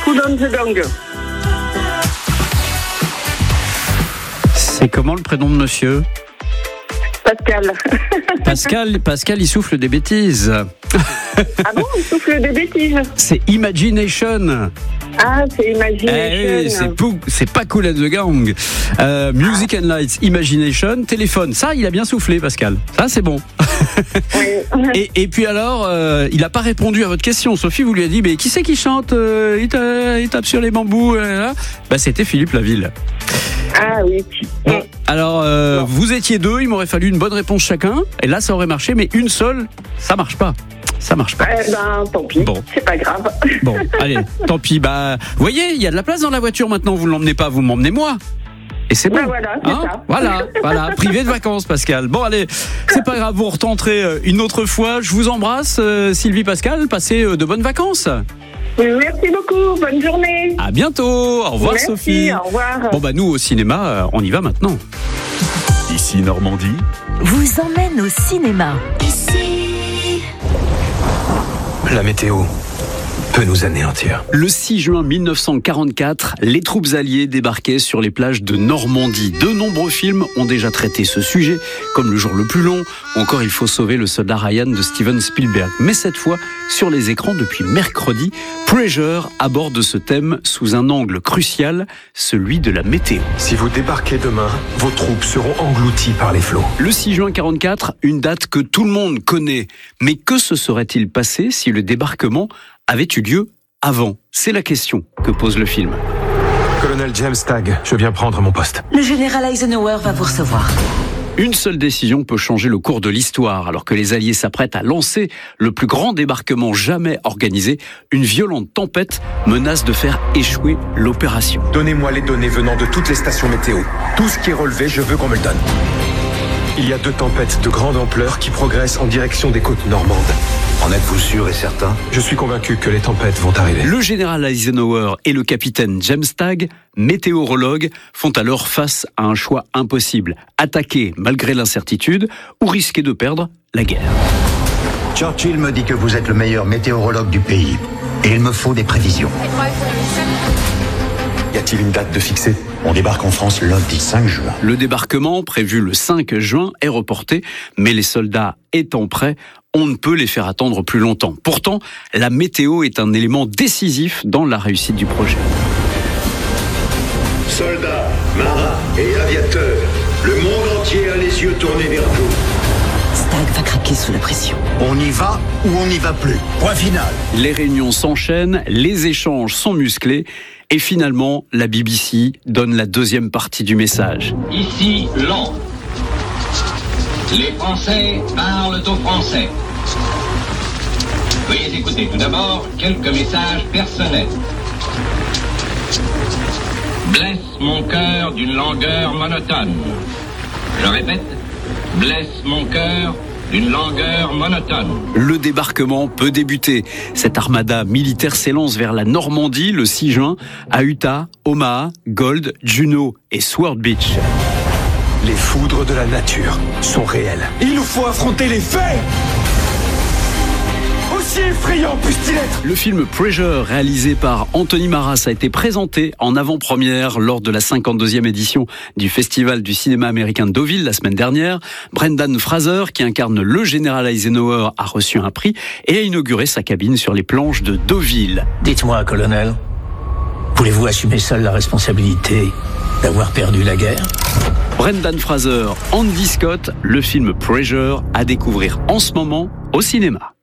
Food on the Gang. C'est comment le prénom de monsieur ? Pascal. Pascal, il souffle des bêtises. Ah bon, il souffle des bêtises. C'est Imagination. Ah, c'est Imagination. Eh oui, c'est pas Kool and the Gang. Music and Lights, Imagination, téléphone. Ça, il a bien soufflé, Pascal. Ça, c'est bon. Oui. Et puis alors, il n'a pas répondu à votre question. Sophie, vous lui avez dit, mais qui c'est qui chante il tape sur les bambous. C'était Philippe Laville. Ah oui. Bon, alors, vous étiez deux, il m'aurait fallu une bonne réponse chacun. Et là, ça aurait marché, mais une seule, ça marche pas. Ça marche pas. Tant pis, bon. C'est pas grave. Bon, allez, tant pis. Vous voyez, il y a de la place dans la voiture maintenant. Vous ne l'emmenez pas, vous m'emmenez moi. Et c'est bon. Voilà, c'est ça. Voilà, privé de vacances, Pascal. Bon, allez, c'est pas grave, vous retenterez une autre fois. Je vous embrasse, Sylvie, Pascal. Passez de bonnes vacances. Merci beaucoup, bonne journée. À bientôt, au revoir. Merci, Sophie. au revoir. Bon, nous au cinéma, on y va maintenant. Ici Normandie vous emmène au cinéma. Ici, la météo peut nous anéantir. Le 6 juin 1944, les troupes alliées débarquaient sur les plages de Normandie. De nombreux films ont déjà traité ce sujet, comme Le jour le plus long, ou encore Il faut sauver le soldat Ryan de Steven Spielberg. Mais cette fois, sur les écrans depuis mercredi, Pressure aborde ce thème sous un angle crucial, celui de la météo. Si vous débarquez demain, vos troupes seront englouties par les flots. Le 6 juin 44, une date que tout le monde connaît. Mais que se serait-il passé si le débarquement avait eu lieu avant ? C'est la question que pose le film. Colonel James Stagg, je viens prendre mon poste. Le général Eisenhower va vous recevoir. Une seule décision peut changer le cours de l'histoire. Alors que les Alliés s'apprêtent à lancer le plus grand débarquement jamais organisé, une violente tempête menace de faire échouer l'opération. Donnez-moi les données venant de toutes les stations météo. Tout ce qui est relevé, je veux qu'on me le donne. Il y a 2 tempêtes de grande ampleur qui progressent en direction des côtes normandes. En êtes-vous sûr et certain ? Je suis convaincu que les tempêtes vont arriver. Le général Eisenhower et le capitaine James Stagg, météorologues, font alors face à un choix impossible. Attaquer malgré l'incertitude ou risquer de perdre la guerre. Churchill me dit que vous êtes le meilleur météorologue du pays. Et il me faut des prévisions. Y a-t-il une date de fixée ? On débarque en France lundi 5 juin. Le débarquement, prévu le 5 juin, est reporté, mais les soldats étant prêts, on ne peut les faire attendre plus longtemps. Pourtant, la météo est un élément décisif dans la réussite du projet. Soldats, marins et aviateurs, le monde entier a les yeux tournés vers vous. Stagg va craquer sous la pression. On y va ou on n'y va plus. Point final. Les réunions s'enchaînent, les échanges sont musclés, et finalement, la BBC donne la deuxième partie du message. Ici, Londres. Les Français parlent aux Français. Veuillez écouter tout d'abord quelques messages personnels. Blesse mon cœur d'une langueur monotone. Je répète, blesse mon cœur d'une langueur monotone. Le débarquement peut débuter. Cette armada militaire s'élance vers la Normandie le 6 juin, à Utah, Omaha, Gold, Juneau et Sword Beach. Les foudres de la nature sont réelles. Il nous faut affronter les faits ! Aussi effrayant puisse-t-il être ! Le film Pressure, réalisé par Anthony Maras, a été présenté en avant-première lors de la 52e édition du Festival du cinéma américain de Deauville la semaine dernière. Brendan Fraser, qui incarne le général Eisenhower, a reçu un prix et a inauguré sa cabine sur les planches de Deauville. Dites-moi, colonel, voulez-vous assumer seul la responsabilité d'avoir perdu la guerre ? Brendan Fraser, Andy Scott, le film Pressure à découvrir en ce moment au cinéma.